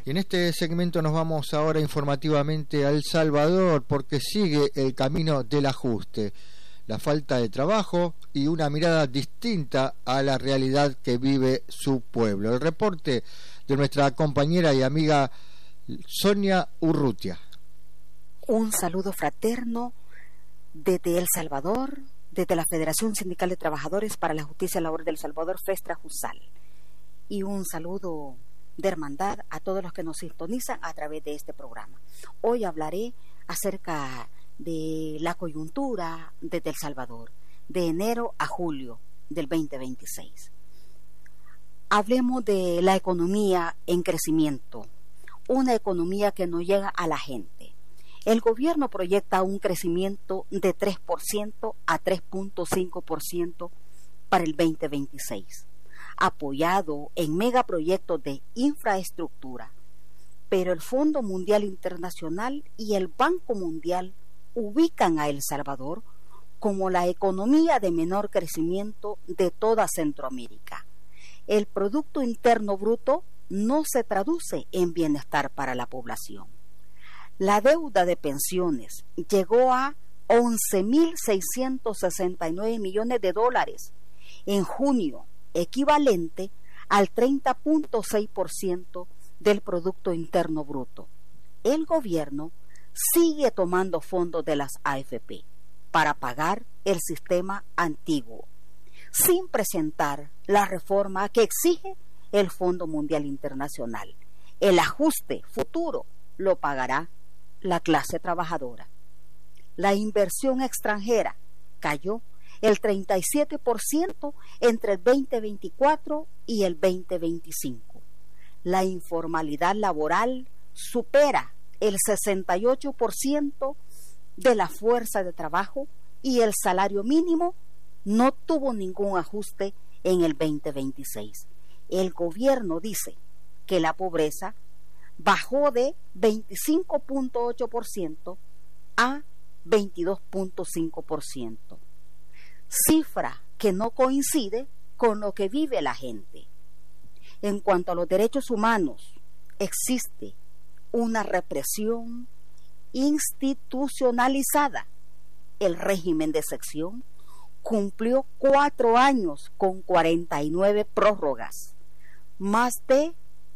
Y en este segmento nos vamos ahora informativamente a El Salvador, porque sigue el camino del ajuste, la falta de trabajo y una mirada distinta a la realidad que vive su pueblo. El reporte de nuestra compañera y amiga Sonia Urrutia. Un saludo fraterno desde El Salvador, desde la Federación Sindical de Trabajadores para la Justicia Laboral del Salvador, FESTRA-JUSAL. Y un saludo de hermandad a todos los que nos sintonizan a través de este programa. Hoy hablaré acerca de la coyuntura desde El Salvador, de enero a julio del 2026. Hablemos de la economía en crecimiento, una economía que no llega a la gente. El gobierno proyecta un crecimiento de 3% a 3.5% para el 2026, apoyado en megaproyectos de infraestructura, pero el Fondo Mundial Internacional y el Banco Mundial ubican a El Salvador como la economía de menor crecimiento de toda Centroamérica. El Producto Interno Bruto no se traduce en bienestar para la población. La deuda de pensiones llegó a 11.669 millones de dólares en junio, equivalente al 30.6% del Producto Interno Bruto. El gobierno sigue tomando fondos de las AFP para pagar el sistema antiguo, sin presentar la reforma que exige el Fondo Mundial Internacional. El ajuste futuro lo pagará la clase trabajadora. La inversión extranjera cayó el 37% entre el 2024 y el 2025. La informalidad laboral supera el 68% de la fuerza de trabajo y el salario mínimo no tuvo ningún ajuste en el 2026. El gobierno dice que la pobreza bajó de 25.8% a 22.5%, cifra que no coincide con lo que vive la gente. En cuanto a los derechos humanos, existe una represión institucionalizada. El régimen de excepción cumplió 4 años con 49 prórrogas, más de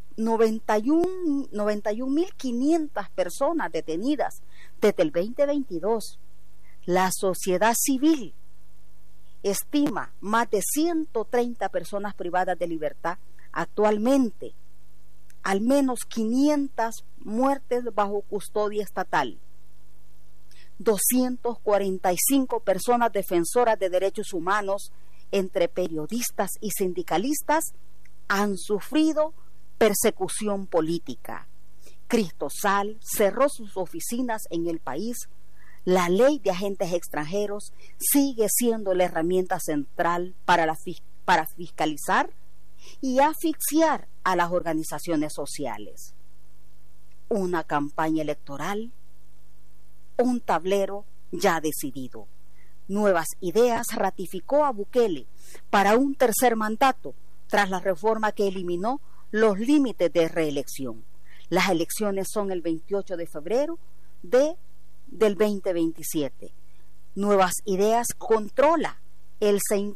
91.500 personas detenidas desde el 2022. La sociedad civil estima más de 130 personas privadas de libertad actualmente, al menos 500 muertes bajo custodia estatal, 245 personas defensoras de derechos humanos, entre periodistas y sindicalistas, han sufrido persecución política. Cristosal cerró sus oficinas en el país. La ley de agentes extranjeros sigue siendo la herramienta central para fiscalizar y asfixiar a las organizaciones sociales. Una campaña electoral, un tablero ya decidido. Nuevas Ideas ratificó a Bukele para un tercer mandato tras la reforma que eliminó los límites de reelección. Las elecciones son el 28 de febrero del 2027. Nuevas Ideas controla el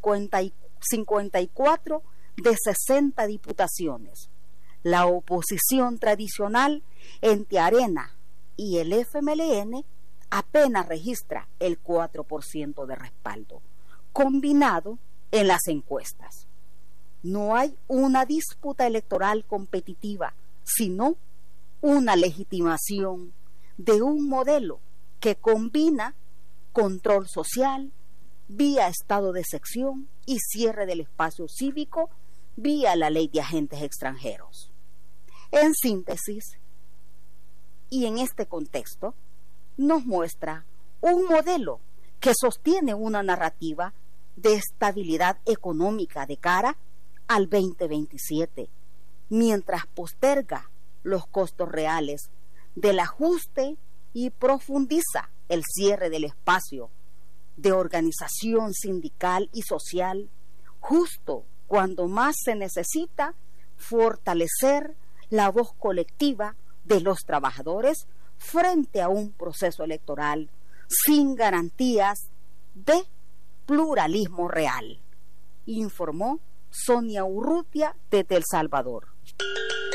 54 de 60 diputaciones. La oposición tradicional entre Arena y el FMLN apenas registra el 4% de respaldo, combinado en las encuestas. No hay una disputa electoral competitiva, sino una legitimación de un modelo que combina control social vía estado de excepción y cierre del espacio cívico vía la ley de agentes extranjeros. En síntesis, y en este contexto, nos muestra un modelo que sostiene una narrativa de estabilidad económica de cara al 2027, mientras posterga los costos reales del ajuste y profundiza el cierre del espacio de organización sindical y social, justo cuando más se necesita fortalecer la voz colectiva de los trabajadores frente a un proceso electoral sin garantías de pluralismo real, informó Sonia Urrutia desde El Salvador.